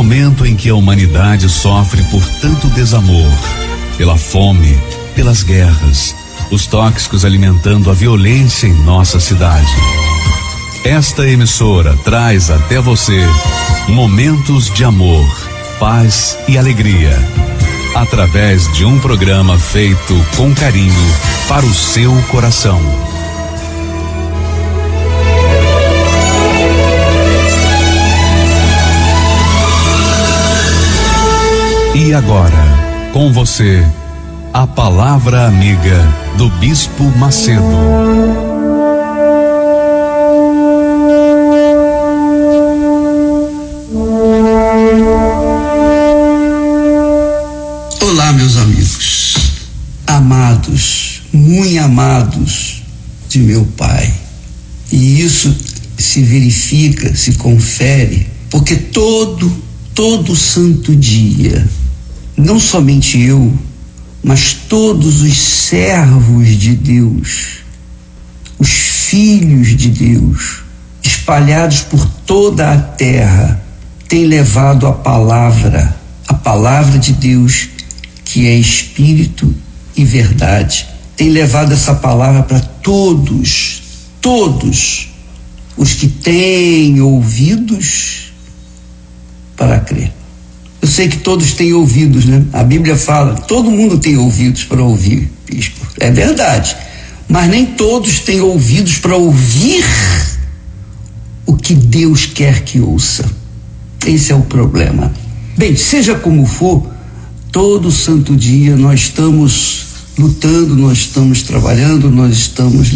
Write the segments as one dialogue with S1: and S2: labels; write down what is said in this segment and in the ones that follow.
S1: momento em que a humanidade sofre por tanto desamor, pela fome, pelas guerras, os tóxicos alimentando a violência em nossa cidade. Esta emissora traz até você momentos de amor, paz e alegria, através de um programa feito com carinho para o seu coração. E agora, com você, a palavra amiga do Bispo Macedo.
S2: Olá, meus amigos, amados, muito amados de meu Pai. E isso se verifica, se confere, porque todo santo dia, não somente eu, mas todos os servos de Deus, os filhos de Deus, espalhados por toda a terra, têm levado a palavra de Deus, que é Espírito e verdade. Tem levado essa palavra para todos os que têm ouvidos para crer. Eu sei que todos têm ouvidos, né? A Bíblia fala, todo mundo tem ouvidos para ouvir, bispo. É verdade. Mas nem todos têm ouvidos para ouvir o que Deus quer que ouça. Esse é o problema. Bem, seja como for, todo santo dia nós estamos lutando, nós estamos trabalhando, nós estamos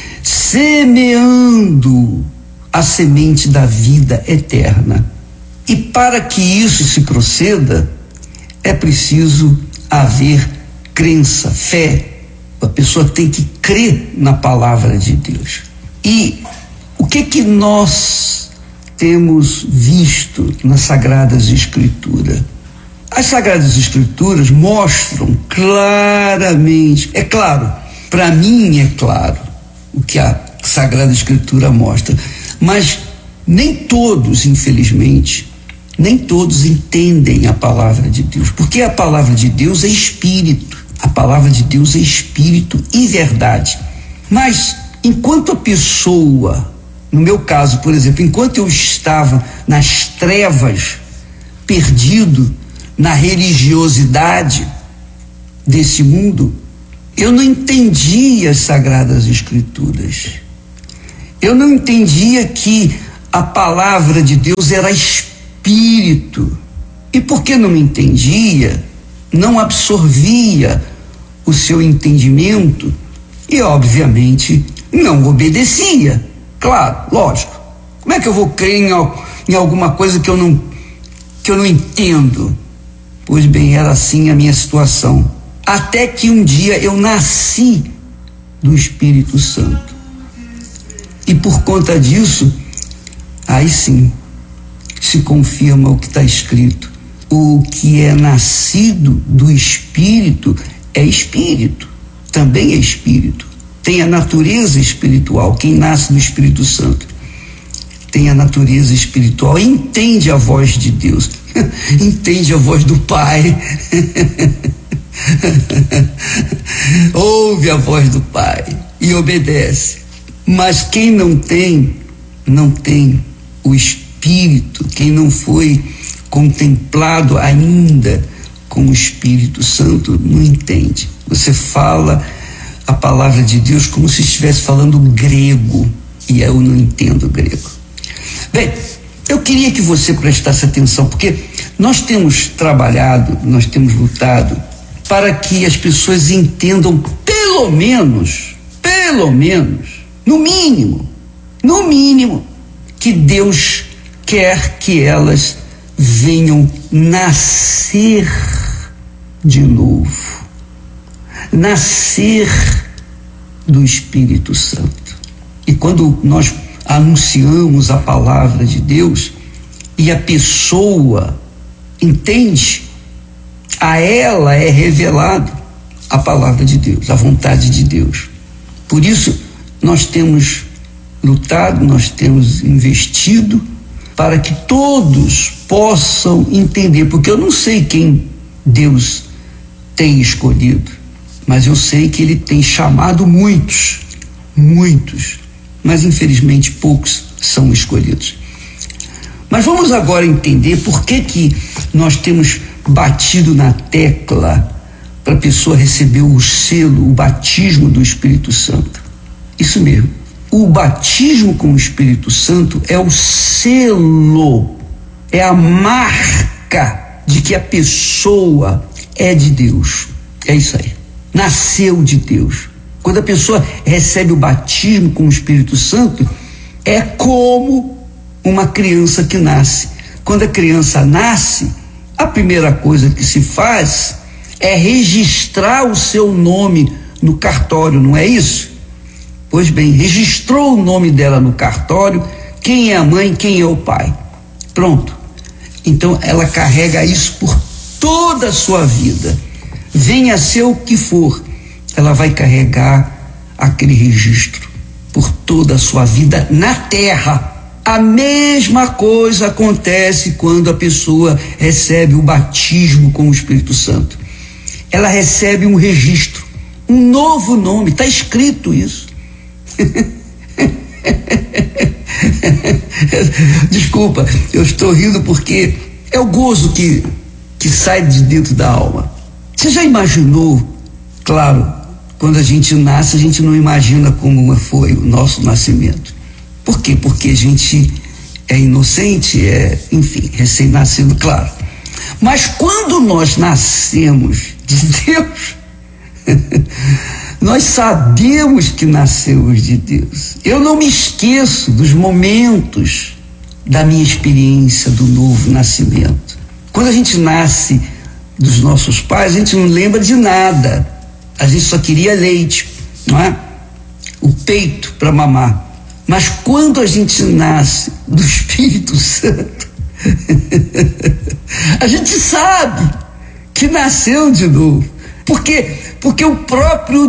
S2: semeando a semente da vida eterna. E para que isso se proceda, é preciso haver crença, fé. A pessoa tem que crer na palavra de Deus. E o que nós temos visto nas Sagradas Escrituras? As Sagradas Escrituras mostram claramente, é claro, para mim é claro o que a Sagrada Escritura mostra, mas nem todos, infelizmente, nem todos entendem a palavra de Deus, porque a palavra de Deus é Espírito, a palavra de Deus é Espírito e verdade. Mas enquanto a pessoa, no meu caso, por exemplo, enquanto eu estava nas trevas, perdido na religiosidade desse mundo, eu não entendia as Sagradas Escrituras. Eu não entendia que a palavra de Deus era Espírito. E porque não entendia, não absorvia o seu entendimento e, obviamente, não obedecia. Claro, lógico. Como é que eu vou crer em alguma coisa que eu não entendo? Pois bem, era assim a minha situação. Até que um dia eu nasci do Espírito Santo. E por conta disso, aí sim, se confirma o que está escrito. O que é nascido do Espírito é Espírito, também é Espírito. Tem a natureza espiritual. Quem nasce do Espírito Santo tem a natureza espiritual, entende a voz de Deus, entende a voz do Pai, ouve a voz do Pai e obedece. Mas quem não tem o Espírito, quem não foi contemplado ainda com o Espírito Santo, não entende. Você fala a palavra de Deus como se estivesse falando grego, e eu não entendo grego. Bem, eu queria que você prestasse atenção, porque nós temos trabalhado, nós temos lutado para que as pessoas entendam pelo menos, no mínimo, que Deus quer que elas venham nascer de novo, nascer do Espírito Santo. E quando nós anunciamos a palavra de Deus e a pessoa entende, a ela é revelado a palavra de Deus, a vontade de Deus. Por isso nós temos lutado, nós temos investido para que todos possam entender, porque eu não sei quem Deus tem escolhido, mas eu sei que Ele tem chamado muitos, mas infelizmente poucos são escolhidos. Mas vamos agora entender por que nós temos batido na tecla para a pessoa receber o selo, o batismo do Espírito Santo. Isso mesmo. O batismo com o Espírito Santo é o selo, é a marca de que a pessoa é de Deus. É isso aí. Nasceu de Deus. Quando a pessoa recebe o batismo com o Espírito Santo, é como uma criança que nasce. Quando a criança nasce, a primeira coisa que se faz é registrar o seu nome no cartório, não é isso? Pois bem, registrou o nome dela no cartório, quem é a mãe, quem é o pai. Pronto. Então ela carrega isso por toda a sua vida. Venha ser o que for, ela vai carregar aquele registro por toda a sua vida na terra. A mesma coisa acontece quando a pessoa recebe o batismo com o Espírito Santo. Ela recebe um registro, um novo nome, está escrito isso. Desculpa, eu estou rindo porque é o gozo que sai de dentro da alma. Você já imaginou? Claro, quando a gente nasce, a gente não imagina como foi o nosso nascimento. Por quê? Porque a gente é inocente, enfim, recém-nascido, claro. Mas quando nós nascemos de Deus, nós sabemos que nascemos de Deus. Eu não me esqueço dos momentos da minha experiência do novo nascimento. Quando a gente nasce dos nossos pais, a gente não lembra de nada. A gente só queria leite, não é? O peito para mamar. Mas quando a gente nasce do Espírito Santo, a gente sabe que nasceu de novo. Por quê? Porque o próprio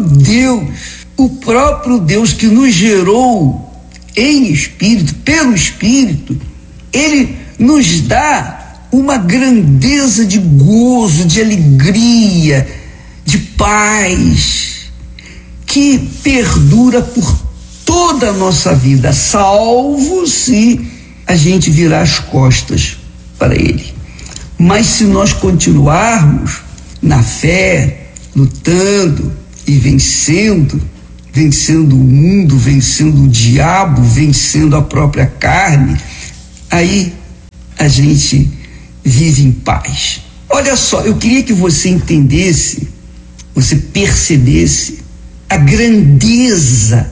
S2: Deus que nos gerou em espírito, pelo Espírito, Ele nos dá uma grandeza de gozo, de alegria, de paz, que perdura por toda a nossa vida, salvo se a gente virar as costas para Ele. Mas se nós continuarmos na fé, lutando e vencendo o mundo, vencendo o diabo, vencendo a própria carne, aí a gente vive em paz. Olha só, eu queria que você entendesse, você percebesse a grandeza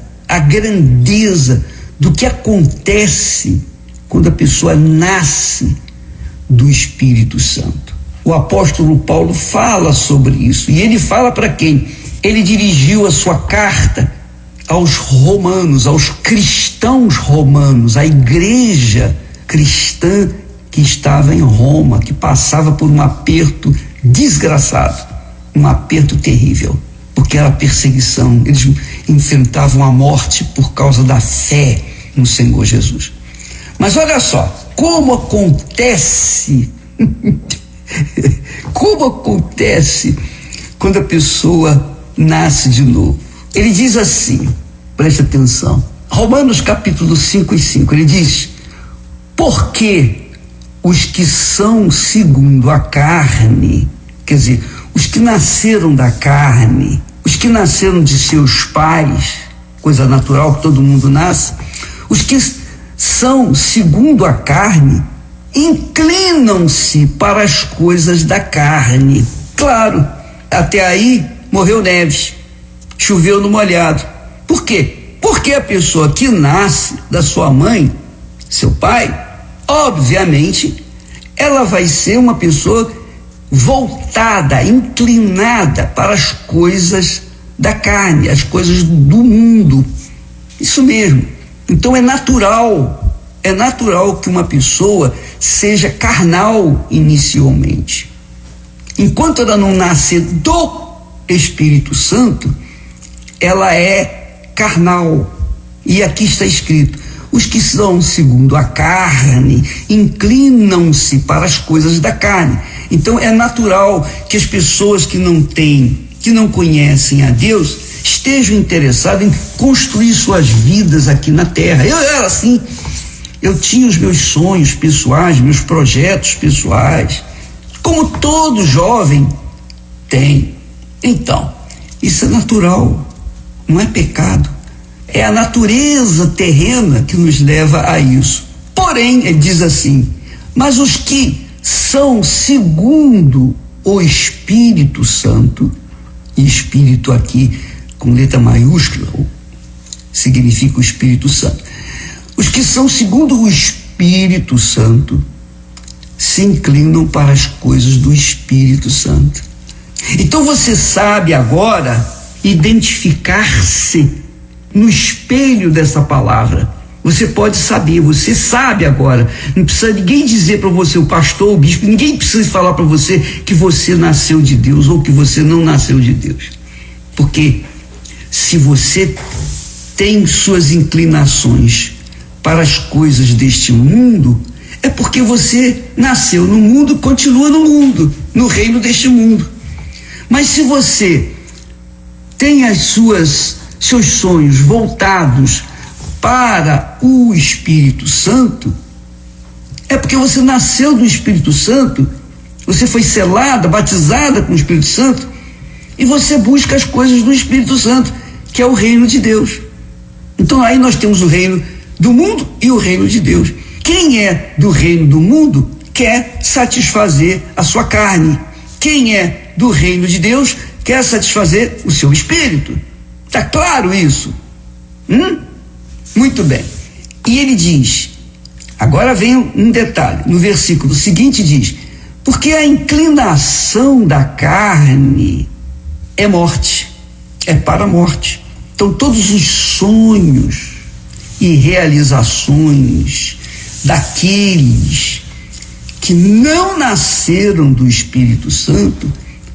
S2: do que acontece quando a pessoa nasce do Espírito Santo. O apóstolo Paulo fala sobre isso, e ele fala para quem? Ele dirigiu a sua carta aos romanos, aos cristãos romanos, à igreja cristã que estava em Roma, que passava por um aperto desgraçado, um aperto terrível, porque era perseguição. Eles enfrentavam a morte por causa da fé no Senhor Jesus. Mas olha só, como acontece quando a pessoa nasce de novo. Ele diz assim, preste atenção, Romanos capítulo 5:5, ele diz: porque os que são segundo a carne, quer dizer, os que nasceram da carne, os que nasceram de seus pais, coisa natural que todo mundo nasce, os que são segundo a carne, inclinam-se para as coisas da carne. Claro, até aí morreu Neves, choveu no molhado. Por quê? Porque a pessoa que nasce da sua mãe, seu pai, obviamente, ela vai ser uma pessoa voltada, inclinada para as coisas da carne, as coisas do mundo. Isso mesmo. Então é natural que uma pessoa seja carnal inicialmente. Enquanto ela não nascer do Espírito Santo, ela é carnal. E aqui está escrito: Os que são segundo a carne inclinam-se para as coisas da carne. Então é natural que as pessoas que não conhecem a Deus, estejam interessadas em construir suas vidas aqui na terra. Eu era assim, eu tinha os meus sonhos pessoais, meus projetos pessoais, como todo jovem tem. Então, isso é natural, não é pecado. É a natureza terrena que nos leva a isso. Porém, ele diz assim, mas os que são segundo o Espírito Santo, e Espírito aqui com letra maiúscula significa o Espírito Santo. Os que são segundo o Espírito Santo se inclinam para as coisas do Espírito Santo. Então você sabe agora identificar-se no espelho dessa palavra. Você pode saber, você sabe agora. Não precisa ninguém dizer para você, o pastor, o bispo, ninguém precisa falar para você que você nasceu de Deus ou que você não nasceu de Deus. Porque se você tem suas inclinações para as coisas deste mundo, é porque você nasceu no mundo, continua no mundo, no reino deste mundo. Mas se você tem seus sonhos voltados para o Espírito Santo, é porque você nasceu do Espírito Santo, você foi selada, batizada com o Espírito Santo, e você busca as coisas do Espírito Santo, que é o reino de Deus. Então aí nós temos o reino do mundo e o reino de Deus. Quem é do reino do mundo quer satisfazer a sua carne. Quem é do reino de Deus quer satisfazer o seu espírito. Está claro isso? Muito bem. E ele diz, agora vem um detalhe, no versículo seguinte diz, porque a inclinação da carne é morte, é para a morte. Então todos os sonhos e realizações daqueles que não nasceram do Espírito Santo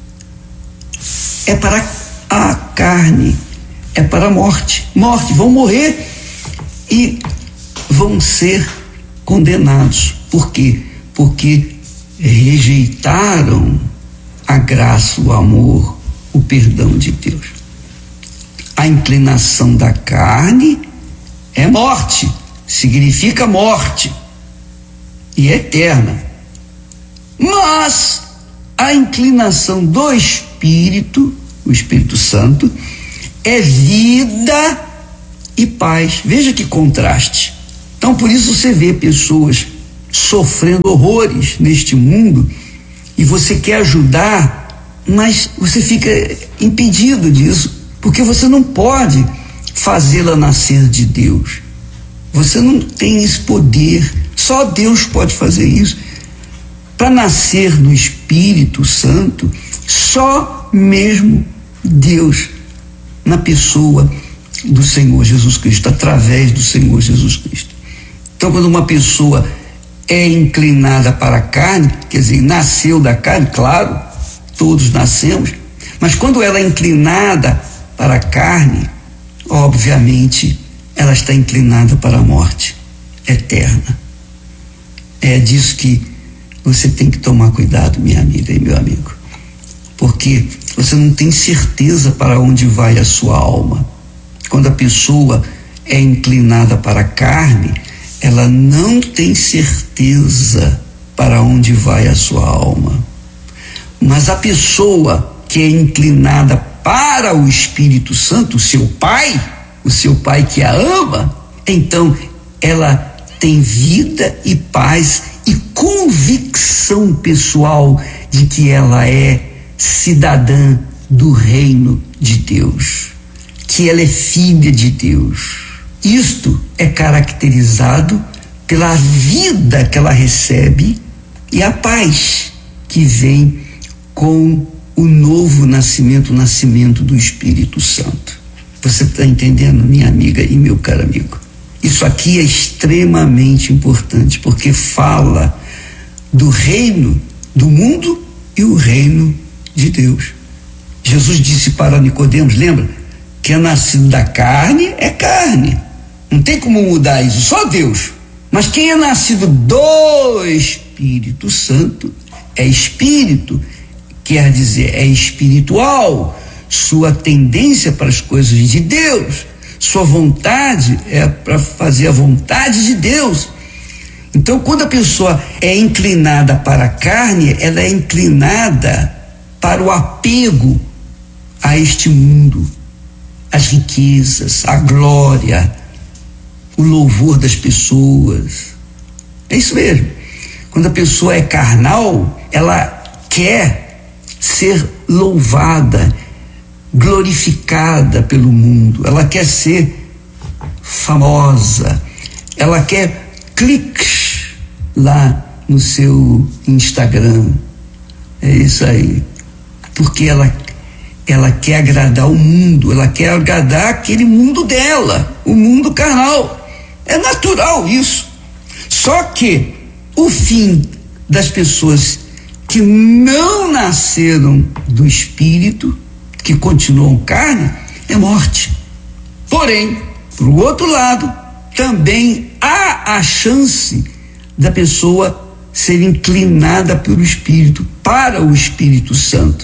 S2: é para a carne, é para a morte. Morte, vão morrer e vão ser condenados. Por quê? Porque rejeitaram a graça, o amor, o perdão de Deus. A inclinação da carne é morte, significa morte e é eterna. Mas a inclinação do Espírito, o Espírito Santo, é vida e paz. Veja que contraste. Então por isso você vê pessoas sofrendo horrores neste mundo e você quer ajudar, mas você fica impedido disso, porque você não pode fazê-la nascer de Deus. Você não tem esse poder, só Deus pode fazer isso. Para nascer do Espírito Santo, só mesmo Deus, na pessoa do Senhor Jesus Cristo, através do Senhor Jesus Cristo. Então quando uma pessoa é inclinada para a carne, quer dizer, nasceu da carne, claro, todos nascemos, mas quando ela é inclinada para a carne, obviamente ela está inclinada para a morte eterna. É disso que você tem que tomar cuidado, minha amiga e meu amigo, porque você não tem certeza para onde vai a sua alma. Quando a pessoa é inclinada para a carne, ela não tem certeza para onde vai a sua alma. Mas a pessoa que é inclinada para o Espírito Santo, o seu pai que a ama, então ela tem vida e paz e convicção pessoal de que ela é cidadã do reino de Deus, que ela é filha de Deus. Isto é caracterizado pela vida que ela recebe e a paz que vem com o novo nascimento, o nascimento do Espírito Santo. Você está entendendo, minha amiga e meu caro amigo? Isso aqui é extremamente importante, porque fala do reino do mundo e o reino de Deus. Jesus disse para Nicodemos, lembra? Que é nascido da carne é carne, Não tem como mudar isso, só Deus. Mas quem é nascido do Espírito Santo é espírito, quer dizer, é espiritual. Sua tendência para as coisas de Deus, sua vontade é para fazer a vontade de Deus. Então, quando a pessoa é inclinada para a carne, ela é inclinada para o apego a este mundo, as riquezas, a glória, o louvor das pessoas. É isso mesmo. Quando a pessoa é carnal, ela quer ser louvada, glorificada pelo mundo, ela quer ser famosa, ela quer cliques lá no seu Instagram. É isso aí. Porque ela quer agradar o mundo, ela quer agradar aquele mundo dela, o mundo carnal. É natural isso. Só que o fim das pessoas que não nasceram do Espírito, que continuam carne, é morte. Porém, por outro lado, também há a chance da pessoa ser inclinada pelo Espírito, para o Espírito Santo,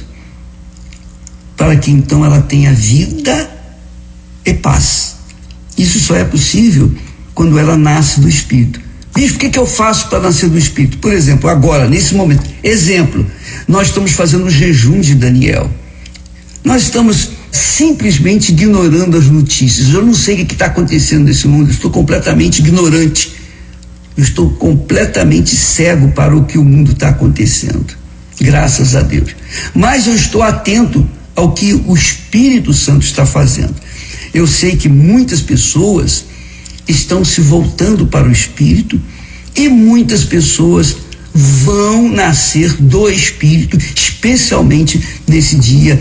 S2: para que então ela tenha vida e paz. Isso só é possível quando ela nasce do Espírito. Bispo, o que eu faço para nascer do Espírito? Por exemplo, agora, nesse momento, exemplo, nós estamos fazendo o jejum de Daniel. Nós estamos simplesmente ignorando as notícias. Eu não sei o que está acontecendo nesse mundo, eu estou completamente ignorante. Eu estou completamente cego para o que o mundo está acontecendo. Graças a Deus. Mas eu estou atento ao que o Espírito Santo está fazendo. Eu sei que muitas pessoas estão se voltando para o Espírito e muitas pessoas vão nascer do Espírito, especialmente nesse dia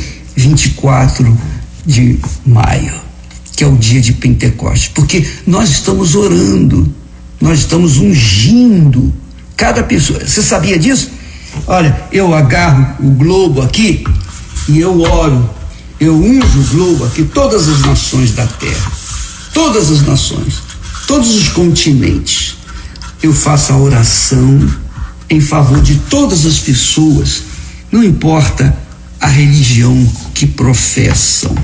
S2: 24 de maio, que é o dia de Pentecostes, porque nós estamos orando, nós estamos ungindo cada pessoa. Você sabia disso? Olha, eu agarro o globo aqui e eu oro, eu unjo o globo aqui, todas as nações da terra, todas as nações, todos os continentes. Eu faço a oração em favor de todas as pessoas, não importa a religião que professam,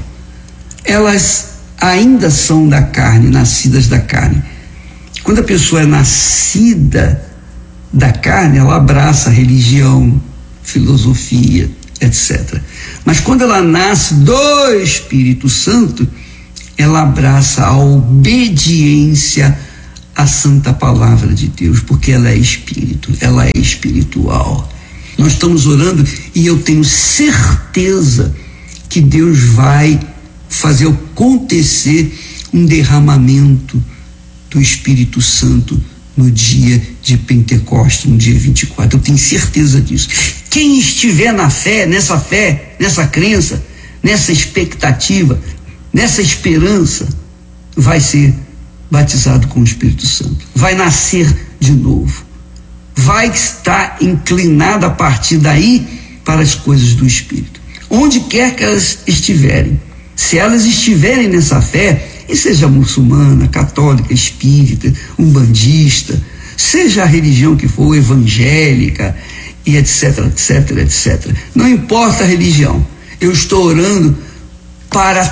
S2: elas ainda são da carne, nascidas da carne. Quando a pessoa é nascida da carne, ela abraça a religião, filosofia, etc. Mas quando ela nasce do Espírito Santo, ela abraça a obediência à santa palavra de Deus, porque ela é espírito, ela é espiritual. Nós estamos orando e eu tenho certeza que Deus vai fazer acontecer um derramamento do Espírito Santo no dia de Pentecostes, no dia 24. Eu tenho certeza disso. Quem estiver na fé, nessa crença, nessa expectativa, nessa esperança, vai ser batizado com o Espírito Santo, vai nascer de novo, vai estar inclinado a partir daí para as coisas do Espírito, onde quer que elas estiverem. Se elas estiverem nessa fé, e seja muçulmana, católica, espírita, umbandista, seja a religião que for, evangélica, e etc, etc, etc. Não importa a religião, eu estou orando para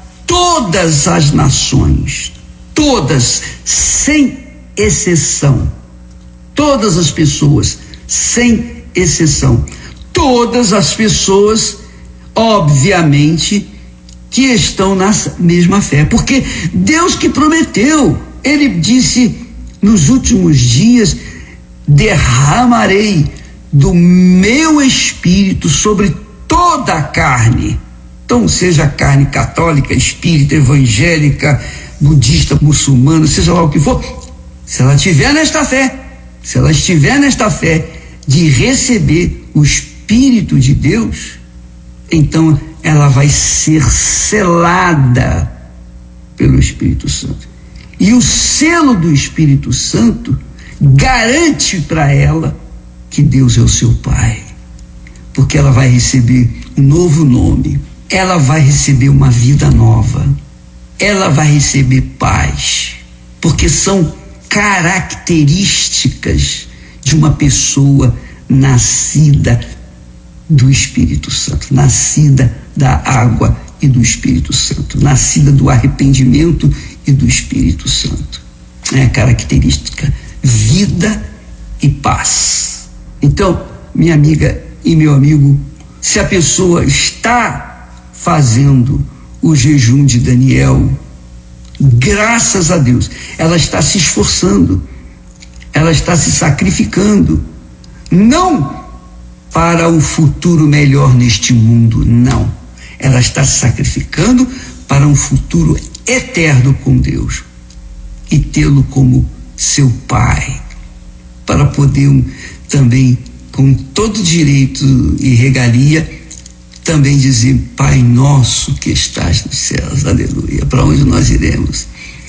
S2: todas as nações, todas, sem exceção, todas as pessoas, sem exceção, todas as pessoas, obviamente, que estão na mesma fé, porque Deus que prometeu, Ele disse, nos últimos dias, derramarei do meu Espírito sobre toda a carne. Então, seja a carne católica, espírita, evangélica, budista, muçulmana, seja lá o que for, se ela estiver nesta fé de receber o Espírito de Deus, então ela vai ser selada pelo Espírito Santo. E o selo do Espírito Santo garante para ela que Deus é o seu Pai, porque ela vai receber um novo nome, ela vai receber uma vida nova, ela vai receber paz, porque são características de uma pessoa nascida do Espírito Santo, nascida da água e do Espírito Santo, nascida do arrependimento e do Espírito Santo. É a característica: vida e paz. Então, minha amiga e meu amigo, se a pessoa está fazendo o jejum de Daniel, graças a Deus, ela está se esforçando, ela está se sacrificando, não para o futuro melhor neste mundo, não. Ela está se sacrificando para um futuro eterno com Deus e tê-lo como seu Pai, para poder também, com todo direito e regalia, também dizer: Pai nosso que estás nos céus, aleluia, para onde nós iremos.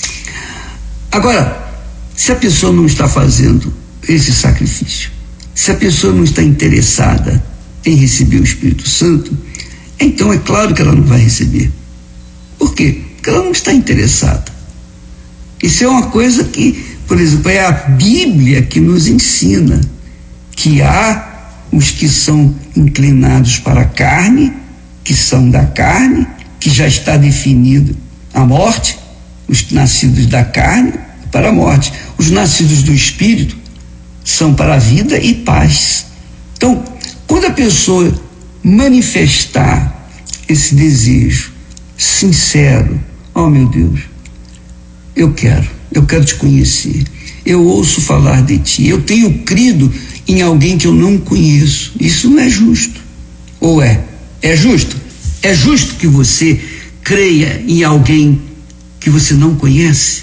S2: Agora, se a pessoa não está fazendo esse sacrifício, se a pessoa não está interessada em receber o Espírito Santo, então é claro que ela não vai receber. Por quê? Porque ela não está interessada. Isso é uma coisa que, por exemplo, é a Bíblia que nos ensina que há os que são inclinados para a carne, que são da carne, que já está definido a morte, os nascidos da carne para a morte, os nascidos do Espírito são para a vida e paz. Então, quando a pessoa manifestar esse desejo sincero: oh meu Deus, eu quero te conhecer, eu ouço falar de ti, eu tenho crido em alguém que eu não conheço, isso não é justo. Ou é? É justo? É justo que você creia em alguém que você não conhece?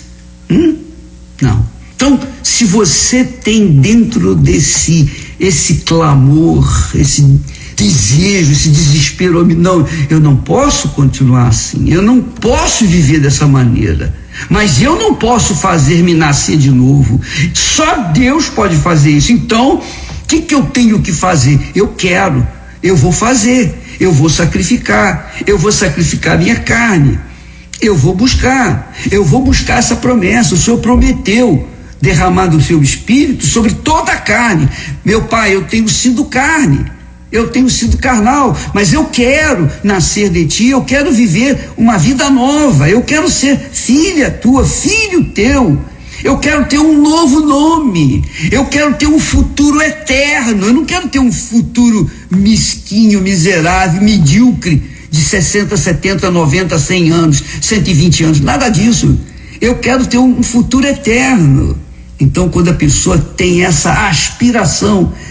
S2: Não. Então, se você tem dentro desse esse clamor, esse desejo, esse desespero: não, eu não posso continuar assim, eu não posso viver dessa maneira, mas eu não posso fazer-me nascer de novo, só Deus pode fazer isso. Então, o que eu tenho que fazer? Eu vou fazer, eu vou sacrificar minha carne, eu vou buscar essa promessa. O Senhor prometeu derramar do seu Espírito sobre toda a carne. Meu Pai, eu tenho sido carne, eu tenho sido carnal, mas eu quero nascer de ti, eu quero viver uma vida nova, eu quero ser filha tua, filho teu, eu quero ter um novo nome, eu quero ter um futuro eterno, eu não quero ter um futuro mesquinho, miserável, medíocre, de 60, 70, 90, 100 anos, 120 anos, nada disso. Eu quero ter um futuro eterno. Então, quando a pessoa tem essa aspiração,